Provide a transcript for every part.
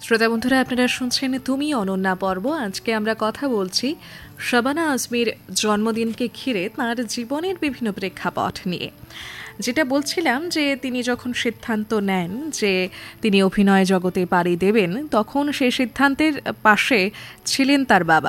শ্রোতা বন্ধুরা, আপনারা শুনছেন তুমি অনন্যা পর্ব। আজকে আমরা কথা বলছি শাবানা আজমির জন্মদিনকে ঘিরে তাঁর জীবনের বিভিন্ন প্রেক্ষাপট নিয়ে। যেটা বলছিলাম যে তিনি যখন সিদ্ধান্ত নেন যে তিনি অভিনয় জগতে পাড়ি দেবেন, তখন সেই সিদ্ধান্তের পাশে ছিলেন তার বাবা।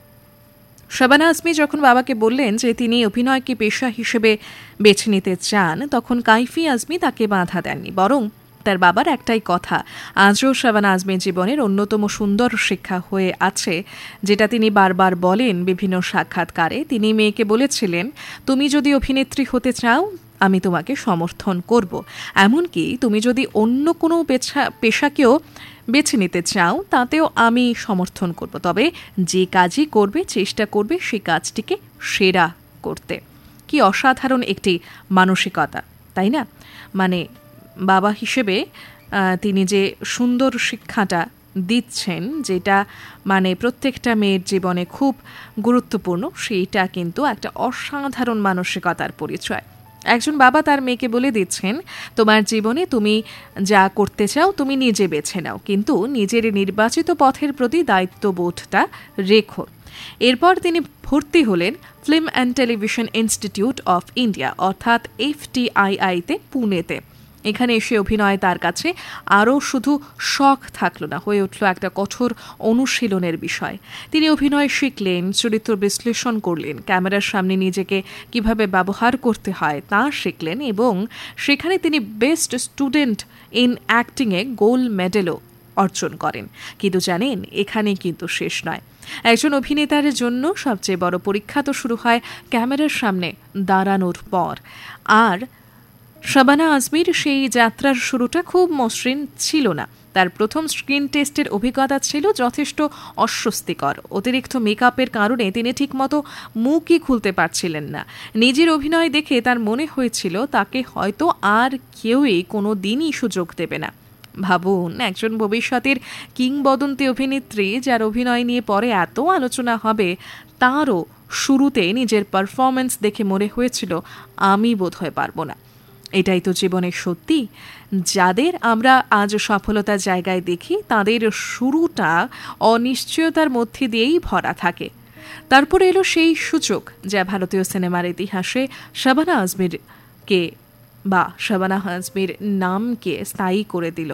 শাবানা আজমি যখন বাবাকে বললেন যে তিনি অভিনয়কে পেশা হিসেবে বেছে নিতে চান, তখন কাইফি আজমি তাকে বাধা দেননি, বরং তার বাবার একটাই কথা আজও শাবানা আজমির জীবনের অন্যতম সুন্দর শিক্ষা হয়ে আছে, যেটা তিনি বারবার বলেন বিভিন্ন সাক্ষাৎকারে। তিনি মেয়েকে বলেছিলেন, তুমি যদি অভিনেত্রী হতে চাও আমি তোমাকে সমর্থন করব, এমনকি তুমি যদি অন্য কোনো পেশাকেও বেছে নিতে চাও তাতেও আমি সমর্থন করব, তবে যে কাজই করবে চেষ্টা করবে সেই কাজটিকে সেরা করতে। কি অসাধারণ একটি মানসিকতা, তাই না? মানে বাবা হিসেবে তিনি যে সুন্দর শিক্ষাটা দিচ্ছেন, যেটা মানে প্রত্যেকটা মেয়ের জীবনে খুব গুরুত্বপূর্ণ, সেইটা কিন্তু একটা অসাধারণ মানসিকতার পরিচয়। একজন বাবা তার মেয়েকে বলে দিচ্ছেন, তোমার জীবনে তুমি যা করতে চাও তুমি নিজে বেছে নাও, কিন্তু নিজের নির্বাচিত পথের প্রতি দায়িত্ববোধটা রেখো। এরপর তিনি ভর্তি হলেন film and television institute of India অর্থাৎ FTII-তে, পুনেতে। এখানে এসে অভিনয় তার কাছে আরও শুধু শখ থাকলো না, হয়ে উঠল একটা কঠোর অনুশীলনের বিষয়। তিনি অভিনয় শিখলেন, চরিত্র বিশ্লেষণ করলেন, ক্যামেরার সামনে নিজেকে কিভাবে ব্যবহার করতে হয় তা শিখলেন, এবং সেখানে তিনি বেস্ট স্টুডেন্ট ইন অ্যাক্টিংয়ে গোল্ড মেডেলও অর্জন করেন। কিন্তু জানেন, এখানে কিন্তু শেষ নয়। একজন অভিনেতার জন্য সবচেয়ে বড় পরীক্ষা তো শুরু হয় ক্যামেরার সামনে দাঁড়ানোর পর। আর শাবানা আজমির সেই যাত্রার শুরুটা খুব মসৃণ ছিল না। তার প্রথম স্ক্রিন টেস্টের অভিজ্ঞতা ছিল যথেষ্ট অস্বস্তিকর। অতিরিক্ত মেকআপের কারণে তিনি ঠিকমতো মুখই খুলতে পারছিলেন না। নিজের অভিনয় দেখে তার মনে হয়েছিল তাকে হয়তো আর কেউই কোনো দিনই সুযোগ দেবে না। ভাবুন, একজন ভবিষ্যতের কিংবদন্তি অভিনেত্রী, যার অভিনয় নিয়ে পরে এত আলোচনা হবে, তারও শুরুতে নিজের পারফরমেন্স দেখে মনে হয়েছিল আমি বোধহয় পারবো না। এটাই তো জীবনের সত্যি। যাদের আমরা আজ সফলতার জায়গায় দেখি, তাদের শুরুটা অনিশ্চয়তার মধ্যে দিয়েই ভরা থাকে। তারপরে এলো সেই সুযোগ যা ভারতীয় সিনেমার ইতিহাসে শাবানা আজমিরকে বা শাবানা আজমির নামকে স্থায়ী করে দিল।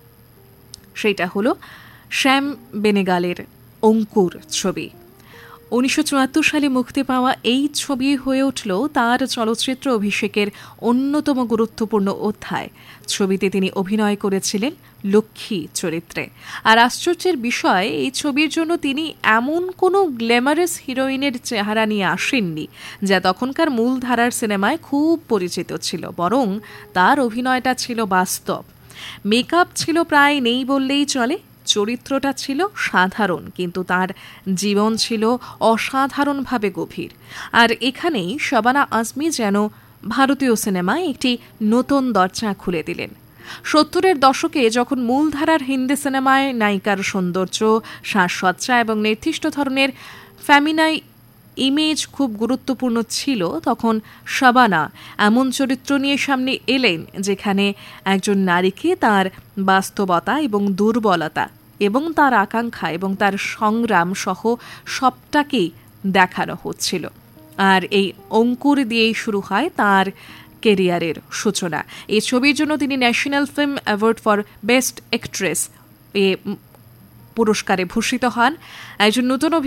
সেটা হলো শ্যাম বেনেগালের অঙ্কুর ছবি। 1974 সালে মুক্তি পাওয়া এই ছবি হয়ে উঠল তার চলচ্চিত্র অভিষেকের অন্যতম গুরুত্বপূর্ণ অধ্যায়। ছবিতে তিনি অভিনয় করেছিলেন লক্ষ্মী চরিত্রে। আর আশ্চর্যের বিষয়, এই ছবির জন্য তিনি এমন কোনো গ্ল্যামারাস হিরোইনের চেহারা নিয়ে আসেননি, যা তখনকার মূলধারার সিনেমায় খুব পরিচিত ছিল, বরং তার অভিনয়টা ছিল বাস্তব। মেকআপ ছিল প্রায় নেই বললেই চলে। চরিত্রটা ছিল সাধারণ, কিন্তু তার জীবন ছিল অসাধারণভাবে গভীর। আর এখানেই শাবানা আজমি যেন ভারতীয় সিনেমায় একটি নতুন দরজা খুলে দিলেন। 70-এর দশকে যখন মূলধারার হিন্দি সিনেমায় নায়িকার সৌন্দর্য, সাজসজ্জা এবং নির্দিষ্ট ধরনের ফেমিনাই ইমেজ খুব গুরুত্বপূর্ণ ছিল, তখন শাবানা এমন চরিত্র নিয়ে সামনে এলেন যেখানে একজন নারীকে তার বাস্তবতা এবং দুর্বলতা এবং তার আকাঙ্ক্ষা এবং তার সংগ্রাম সহ সবটাকেই দেখানো হচ্ছিল। আর এই অঙ্কুর দিয়েই শুরু হয় তার কেরিয়ারের সূচনা। এই ছবির জন্য তিনি national film award for best actress পুরস্কারে ভূষিত হন। একজন নতুন